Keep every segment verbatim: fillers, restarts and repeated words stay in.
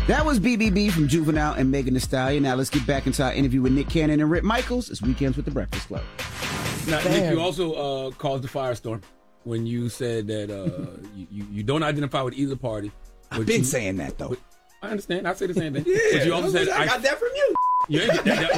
That was B B B from Juvenile and Megan Thee Stallion. Now let's get back into our interview with Nick Cannon and Rick Michaels. It's Weekends with the Breakfast Club. Now, Nick, you also uh, caused the firestorm when you said that uh, you, you don't identify with either party. I've been you, saying that, though. But, I understand. I say the same thing. Yeah, but you also said I got I, that from you. You ain't get that.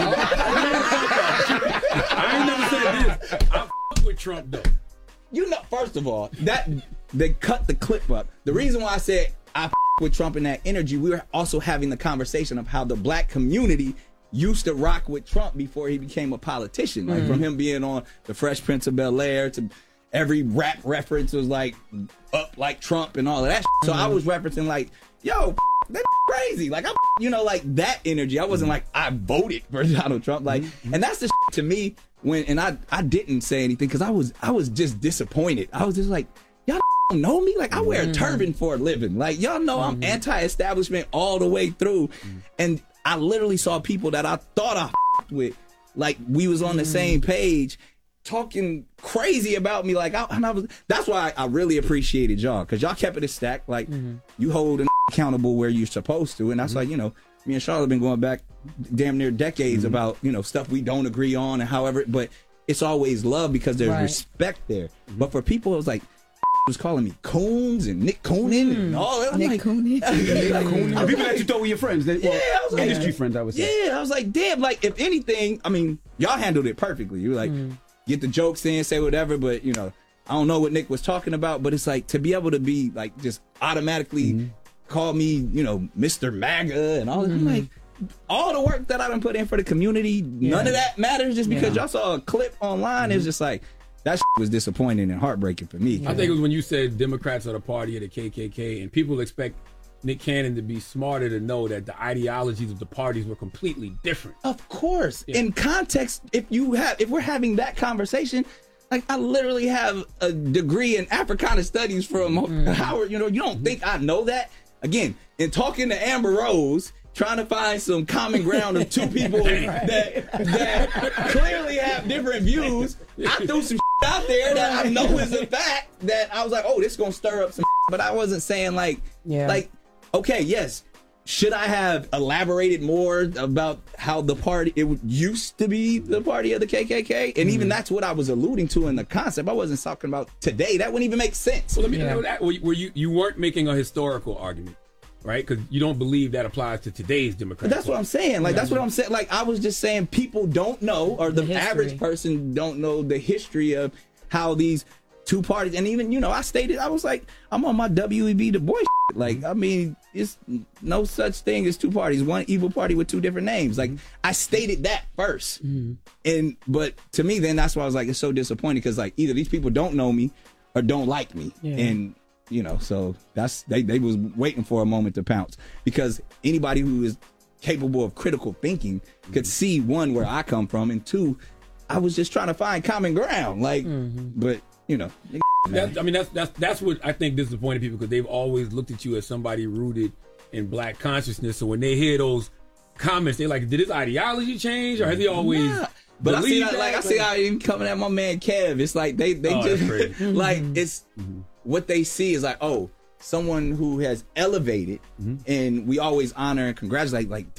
that I ain't never said this. I fuck with Trump, though. You know, first of all, that they cut the clip up. The reason why I said I f- with Trump and that energy, we were also having the conversation of how the black community used to rock with Trump before he became a politician. Like mm-hmm. from him being on the Fresh Prince of Bel-Air to every rap reference was like up like Trump and all of that. So mm-hmm. I was referencing like, yo, that's crazy. Like I'm, you know, like that energy. I wasn't like I voted for Donald Trump. Like, mm-hmm. and that's the to me when and I I didn't say anything because I was I was just disappointed. I was just like, y'all don't know me. Like I wear a turban for a living. Like y'all know I'm anti-establishment all the way through, and I literally saw people that I thought I with, like we was on the same page, talking crazy about me. Like I, and I was. That's why I, I really appreciated y'all because y'all kept it a stack. Like mm-hmm. you hold an accountable where you're supposed to, and that's mm-hmm. like you know me and Charlotte been going back damn near decades mm-hmm. about you know stuff we don't agree on and however, but it's always love because there's right. respect there. Mm-hmm. But for people, it was like. Was calling me Coons and Nick Coonan and all that. I'm Nick like, Coonan. Coonan. People that you thought were your friends. They, well, yeah, I was like, industry friends, I would say. Yeah, I was like, damn, like, if anything, I mean, y'all handled it perfectly. You were like, mm. get the jokes in, say whatever, but, you know, I don't know what Nick was talking about, but it's like, to be able to be, like, just automatically mm-hmm. call me, you know, Mister MAGA and all that. Mm-hmm. I'm like, all the work that I done put in for the community, yeah. none of that matters just because yeah. y'all saw a clip online. Mm-hmm. It's just like, that shit was disappointing and heartbreaking for me. I think it was when you said Democrats are the party of the K K K, and people expect Nick Cannon to be smarter to know that the ideologies of the parties were completely different. Of course. Yeah. In context, if you have, if we're having that conversation, like I literally have a degree in Africana studies from mm. Howard. You know, you don't think I know that? Again, in talking to Amber Rose, trying to find some common ground of two people that that clearly have different views. I threw some out there that I know is a fact that I was like, oh, this is gonna stir up some but I wasn't saying like yeah. like, okay, yes. Should I have elaborated more about how the party it used to be the party of the K K K? And mm-hmm. even that's what I was alluding to in the concept. I wasn't talking about today. That wouldn't even make sense. Well, let me yeah. know that. Where you, you weren't making a historical argument. Right, because you don't believe that applies to today's Democrats. That's what I'm saying. Like, that's what I'm saying. Like, I was just saying people don't know, or the, the average person don't know the history of how these two parties, and even, you know, I stated, I was like, I'm on my W E B Du Bois shit. Like, I mean, it's no such thing as two parties, one evil party with two different names. Like, I stated that first. Mm-hmm. And, but to me, then that's why I was like, it's so disappointing, because, like, either these people don't know me or don't like me. Yeah. And, you know, so that's they, they was waiting for a moment to pounce because anybody who is capable of critical thinking could see, one, where I come from, and two, I was just trying to find common ground. Like, mm-hmm. but you know, that's, I mean, that's that's that's what I think disappointed people because they've always looked at you as somebody rooted in black consciousness. So when they hear those comments, they're like, did his ideology change, or has he always? Nah. But I see, that, like I see how even coming at my man Kev. It's like they they oh, just like it's. Mm-hmm. What they see is like, oh, someone who has elevated, mm-hmm. and we always honor and congratulate, like,